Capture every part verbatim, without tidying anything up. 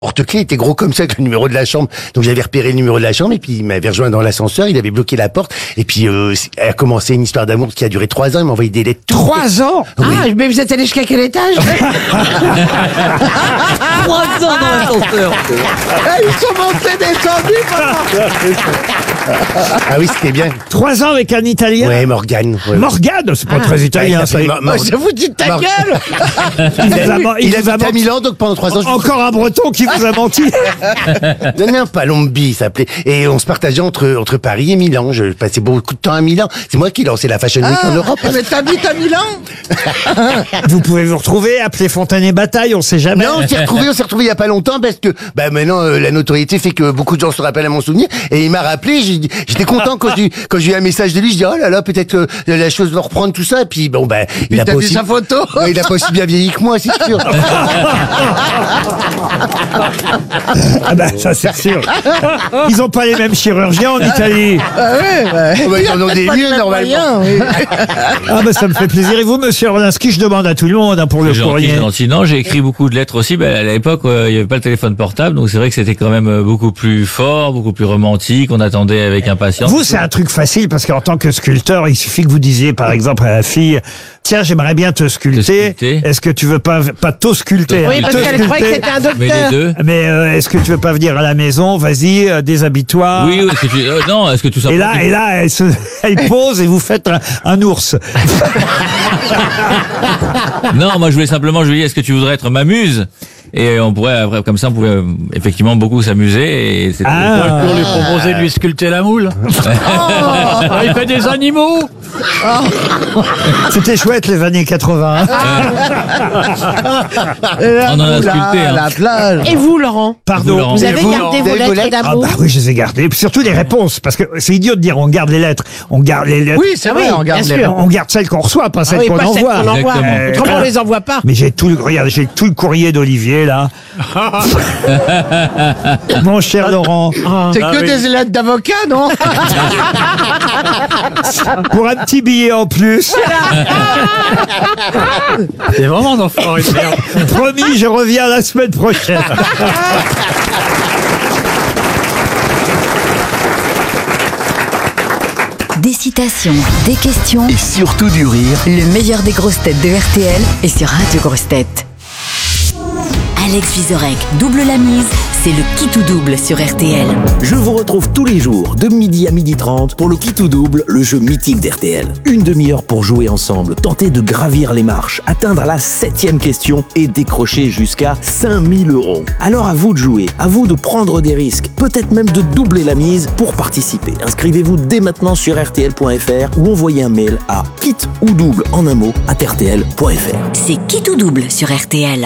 porte-clés était gros comme ça avec le numéro de la chambre. Donc j'avais repéré le numéro de la chambre et puis il m'avait rejoint dans l'ascenseur, il avait bloqué la porte et puis euh, elle a commencé une histoire d'amour qui a duré trois ans, il m'a envoyé des lettres. Trois ans Oui. Ah, mais vous êtes allé jusqu'à quel étage? Trois ans dans l'ascenseur. Ils sont montés, descendus pendant... Ah oui, c'était bien. Trois ans avec un Italien. Ouais, Morgane. Ouais. Morgane, c'est pas très italien, Ah, ça. il s'appelle Mor- Mor- Je vous dis ta Mor- gueule. Il vous a, man- il Il a vous a habité à menti. Milan, donc pendant trois ans, je Encore un breton qui vous a menti. Non, non, Palombi, ça s'appelait. Et on se partageait entre, entre Paris et Milan. Je passais beaucoup de temps à Milan. C'est moi qui ai lancé la Fashion Week en Europe. Mais t'habites à Milan? Vous pouvez vous retrouver, appeler Fontaine et Bataille, on sait jamais. Non, on s'est retrouvés, on s'est retrouvés il y a pas longtemps parce que, bah, maintenant, euh, la notoriété fait que beaucoup de gens se rappellent à mon souvenir. Et il m'a rappelé, j'ai dit- j'étais content quand j'ai, quand j'ai eu un message de lui, je dis, oh là là, peut-être que la chose va reprendre tout ça. Et puis, bon, bah, il a T'as pas vu aussi, sa photo? Ouais, il a pas aussi bien vieilli que moi, c'est sûr. Ah bah ça c'est sûr. Ils ont pas les mêmes chirurgiens en Italie. Ah ouais, ouais. Oh, bah, ils en ont des mieux, normalement. Moyen, oui. Ah bah ça me fait plaisir. Et vous, monsieur Orlinski, je demande à tout le monde hein, pour le C'est gentil, courrier. c'est gentil. Non, j'ai écrit beaucoup de lettres aussi. Ben, à l'époque, euh, il n'y avait pas le téléphone portable, donc c'est vrai que c'était quand même euh, beaucoup plus fort, beaucoup plus romantique. On attendait avec impatience. Vous, c'est un truc facile parce qu'en tant que sculpteur, il suffit que vous disiez par exemple à la fille, tiens, j'aimerais bien te sculpter. Te sculpter. Est-ce que tu veux pas pas t'ausculpter Oui, hein, parce te qu'elle croyait que sculpter. c'était un Mais les docteur. deux. Mais euh, est-ce que tu veux pas venir à la maison? Vas-y, euh, déshabille-toi. Oui, oui, est-ce que tu... euh, non, est-ce que tout ça... Et là, et là, elle, se, elle pose et vous faites un, un ours. Non, moi je voulais simplement, je lui dis, est-ce que tu voudrais être ma muse? Et on pourrait, après, comme ça, on pouvait euh, effectivement beaucoup s'amuser. Et c'était... Ah. Pour lui proposer de lui sculpter la moule. Il fait des animaux. C'était chouette les années quatre-vingts. Et la On en a moula, sculpté, hein. la plage. Et vous, Laurent? Pardon. Vous, Laurent. Vous Et avez vous, gardé vous vos avez vos lettres lettres? Ah d'amour? bah oui, je les ai gardées. Et puis surtout les réponses, parce que c'est idiot de dire on garde les lettres. On garde les lettres. Oui, c'est vrai, oui, on garde bien les sûr. On garde celles qu'on reçoit, pas Ah celles oui, qu'on pas celle envoie. qu'on envoie. Exactement. Autrement, on les envoie pas. Mais j'ai tout le, regarde, j'ai tout le courrier d'Olivier, là. Mon cher Laurent, C'est que des lettres d'avocat, non? pour un petit billet en plus, C'est vraiment un enfoiré de merde. promis, je reviens la semaine prochaine. Des citations, des questions, Et surtout du rire. le meilleur des grosses têtes de R T L est sur Radio Grosses Têtes. Alex Vizorek double la mise, c'est le qui tout double sur R T L. Je vous retrouve tous les jours de midi à midi trente pour le qui tout double, le jeu mythique d'R T L. Une demi-heure pour jouer ensemble, tenter de gravir les marches, atteindre la septième question et décrocher jusqu'à cinq mille euros. Alors à vous de jouer, à vous de prendre des risques, peut-être même de doubler la mise pour participer. Inscrivez-vous dès maintenant sur R T L point F R ou envoyez un mail à kit ou double en un mot à R T L point F R. C'est qui tout double sur R T L.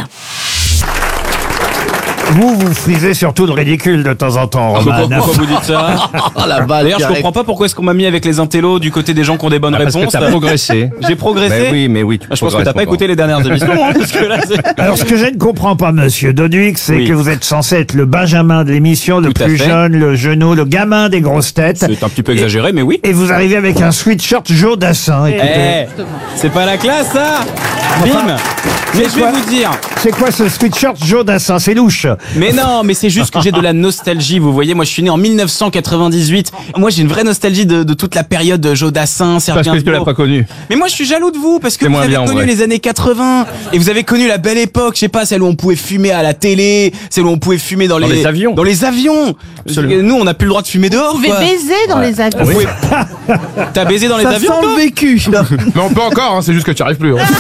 Vous, vous frisez surtout le ridicule de temps en temps, Pourquoi, Roman. pourquoi vous dites ça? la balle. D'ailleurs, je comprends pas pourquoi est-ce qu'on m'a mis avec les intellos du côté des gens qui ont des bonnes Parce que réponses. t'as progressé. J'ai progressé. Mais oui, mais oui. tu Ah, je pense que progresses t'as pas encore. écouté les dernières émissions, hein, parce que là, c'est... Alors, ce que je ne comprends pas, monsieur Doduix, c'est Oui. que vous êtes censé être le Benjamin de l'émission, le Tout à plus fait. jeune, le genou, le gamin des grosses têtes. C'est un petit peu exagéré, mais oui. Et vous arrivez avec un sweatshirt Joe Dassin. Eh, Écoutez, c'est pas la classe, ça. Bim. Mais je vais quoi vous dire. c'est quoi ce sweatshirt Joe Dassin? C'est louche. Mais non, mais c'est juste que j'ai de la nostalgie, vous voyez. Moi, je suis né en mille neuf cent quatre-vingt-dix-huit. Moi, j'ai une vraie nostalgie de, de toute la période de Joe Dassin, Parce Sergei que tu l'as Gainsbourg. pas connu. Mais moi, je suis jaloux de vous parce que C'est vous moins avez bien, en connu vrai. les années quatre-vingts et vous avez connu la belle époque. Je sais pas, celle où on pouvait fumer à la télé, celle où on pouvait fumer dans, Dans les avions. Dans les avions. Absolument. Nous, on n'a plus le droit de fumer dehors. Vous pouvez quoi. baiser dans les avions. Vous pouvez- T'as baisé dans les Ça avions, sent toi le vécu. Mais on peut encore, hein, c'est juste que tu arrives plus. hein.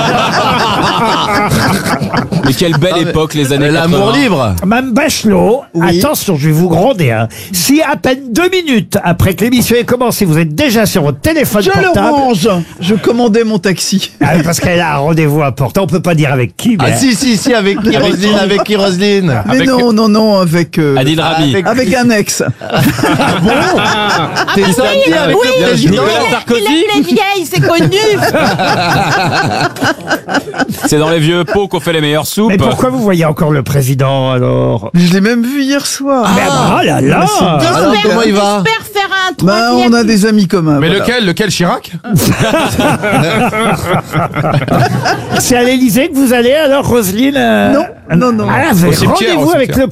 Mais quelle belle époque, les années L'amour quatre-vingts. libre. Mme Bachelot, Oui. attention, je vais vous gronder. Hein. Si à peine deux minutes après que l'émission ait commencé, vous êtes déjà sur votre téléphone Je le portable. range. Je commandais mon taxi. Ah oui, parce qu'elle a un rendez-vous important, on peut pas dire avec qui. Mais Ah si, si, si, avec qui, Roselyne, avec qui, Roselyne? Mais Avec- non, non, non, avec euh, Adil Rabi. avec- avec un ex. T'es sorti avec oui, le président? Nicolas Sarkozy. Il est vieille, c'est connu. C'est dans les vieux pots qu'on fait les meilleures soupes. Mais pourquoi vous voyez encore le président alors? Je l'ai même vu hier soir. Mais oh là là. Alors, comment il va? J'espère faire un Bah, troisième. on a des amis communs. Mais voilà. lequel Lequel Chirac? C'est à l'Élysée que vous allez alors, Roselyne? euh Non, non, non. Ah, vous avez Au cimetière, rendez-vous au avec cimetière. le